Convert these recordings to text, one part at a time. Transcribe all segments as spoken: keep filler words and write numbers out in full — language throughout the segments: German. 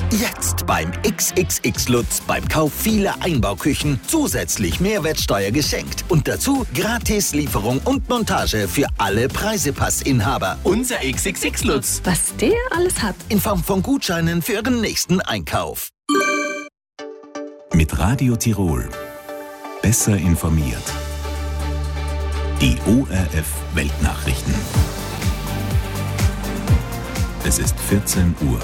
Jetzt beim X X X Lutz beim Kauf vieler Einbauküchen zusätzlich Mehrwertsteuer geschenkt. Und dazu Gratis-Lieferung und Montage für alle Preisepassinhaber. Unser X X X Lutz. Was der alles hat. In Form von Gutscheinen für Ihren nächsten Einkauf. Mit Radio Tirol. Besser informiert. Die O R F Weltnachrichten. Es ist vierzehn Uhr.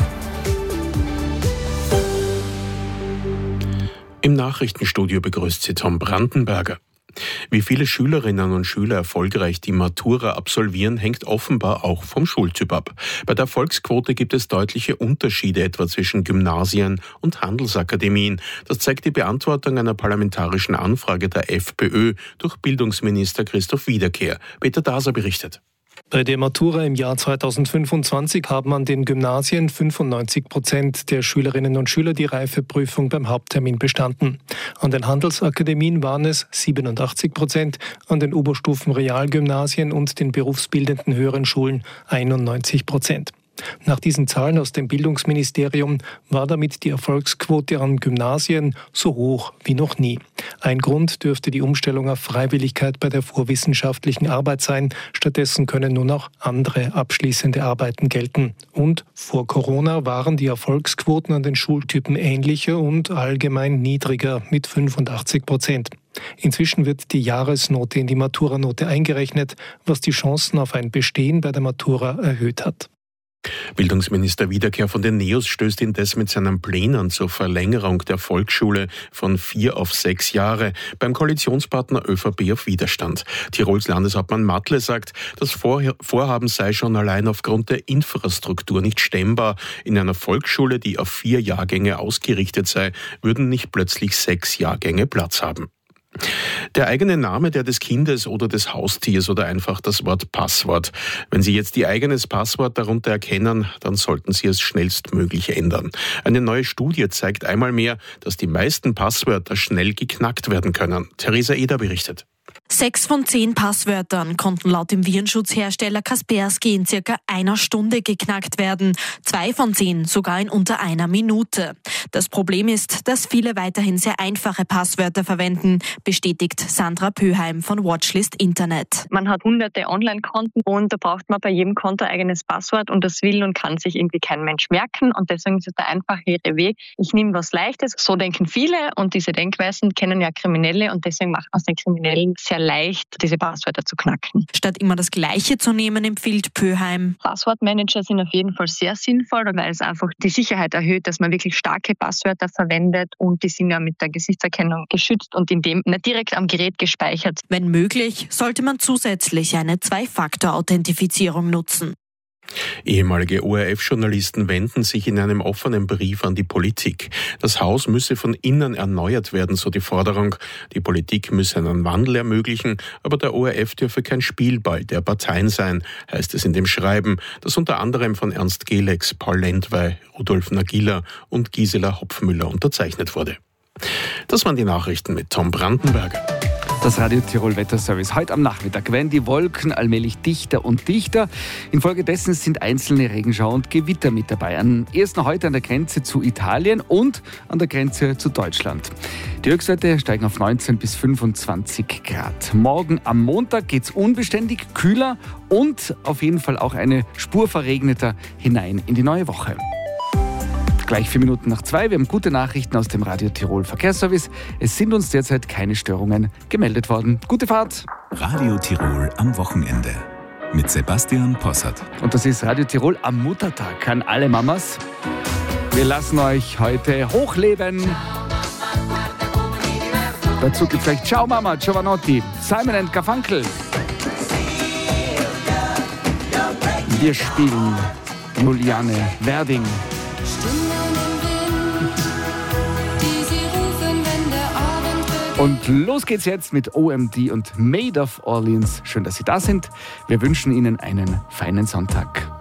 Im Nachrichtenstudio begrüßt Sie Tom Brandenberger. Wie viele Schülerinnen und Schüler erfolgreich die Matura absolvieren, hängt offenbar auch vom Schultyp ab. Bei der Erfolgsquote gibt es deutliche Unterschiede etwa zwischen Gymnasien und Handelsakademien. Das zeigt die Beantwortung einer parlamentarischen Anfrage der FPÖ durch Bildungsminister Christoph Wiederkehr. Peter Daser berichtet. Bei der Matura im Jahr zweitausendfünfundzwanzig haben an den Gymnasien fünfundneunzig Prozent der Schülerinnen und Schüler die Reifeprüfung beim Haupttermin bestanden. An den Handelsakademien waren es siebenundachtzig Prozent, an den Oberstufen-Realgymnasien und den berufsbildenden höheren Schulen einundneunzig Prozent. Nach diesen Zahlen aus dem Bildungsministerium war damit die Erfolgsquote an Gymnasien so hoch wie noch nie. Ein Grund dürfte die Umstellung auf Freiwilligkeit bei der vorwissenschaftlichen Arbeit sein. Stattdessen können nun auch andere abschließende Arbeiten gelten. Und vor Corona waren die Erfolgsquoten an den Schultypen ähnlicher und allgemein niedriger mit fünfundachtzig Prozent. Inzwischen wird die Jahresnote in die Maturanote eingerechnet, was die Chancen auf ein Bestehen bei der Matura erhöht hat. Bildungsminister Wiederkehr von den Neos stößt indes mit seinen Plänen zur Verlängerung der Volksschule von vier auf sechs Jahre beim Koalitionspartner ÖVP auf Widerstand. Tirols Landeshauptmann Matle sagt, das Vorhaben sei schon allein aufgrund der Infrastruktur nicht stemmbar. In einer Volksschule, die auf vier Jahrgänge ausgerichtet sei, würden nicht plötzlich sechs Jahrgänge Platz haben. Der eigene Name, der des Kindes oder des Haustiers oder einfach das Wort Passwort. Wenn Sie jetzt Ihr eigenes Passwort darunter erkennen, dann sollten Sie es schnellstmöglich ändern. Eine neue Studie zeigt einmal mehr, dass die meisten Passwörter schnell geknackt werden können. Theresa Eder berichtet. Sechs von zehn Passwörtern konnten laut dem Virenschutzhersteller Kaspersky in circa einer Stunde geknackt werden. Zwei von zehn sogar in unter einer Minute. Das Problem ist, dass viele weiterhin sehr einfache Passwörter verwenden, bestätigt Sandra Pöheim von Watchlist Internet. Man hat hunderte Online-Konten und da braucht man bei jedem Konto ein eigenes Passwort und das will und kann sich irgendwie kein Mensch merken und deswegen ist es der einfachere Weg. Ich nehme was Leichtes, so denken viele und diese Denkweisen kennen ja Kriminelle und deswegen macht man es den Kriminellen sehr leicht, diese Passwörter zu knacken. Statt immer das Gleiche zu nehmen, empfiehlt Pöheim. Passwortmanager sind auf jeden Fall sehr sinnvoll, weil es einfach die Sicherheit erhöht, dass man wirklich starke Passwörter verwendet und die sind ja mit der Gesichtserkennung geschützt und in dem nicht direkt am Gerät gespeichert. Wenn möglich, sollte man zusätzlich eine Zwei-Faktor-Authentifizierung nutzen. Ehemalige O R F-Journalisten wenden sich in einem offenen Brief an die Politik. Das Haus müsse von innen erneuert werden, so die Forderung. Die Politik müsse einen Wandel ermöglichen, aber der O R F dürfe kein Spielball der Parteien sein, heißt es in dem Schreiben, das unter anderem von Ernst Gelex, Paul Lendwey, Rudolf Nagila und Gisela Hopfmüller unterzeichnet wurde. Das waren die Nachrichten mit Tom Brandenberger. Das Radio Tirol Wetterservice. Heute am Nachmittag werden die Wolken allmählich dichter und dichter. Infolgedessen sind einzelne Regenschauer und Gewitter mit dabei. Am ersten heute an der Grenze zu Italien und an der Grenze zu Deutschland. Die Höchstwerte steigen auf neunzehn bis fünfundzwanzig Grad. Morgen am Montag geht es unbeständig kühler und auf jeden Fall auch eine Spur verregneter hinein in die neue Woche. Gleich vier Minuten nach zwei. Wir haben gute Nachrichten aus dem Radio Tirol Verkehrsservice. Es sind uns derzeit keine Störungen gemeldet worden. Gute Fahrt. Radio Tirol am Wochenende mit Sebastian Possart. Und das ist Radio Tirol am Muttertag an alle Mamas. Wir lassen euch heute hochleben. Dazu gibt es gleich Ciao Mama, Giovanotti, Simon and Garfunkel. Wir spielen Juliane Werding. Und los geht's jetzt mit O M D und Maid of Orleans. Schön, dass Sie da sind. Wir wünschen Ihnen einen feinen Sonntag.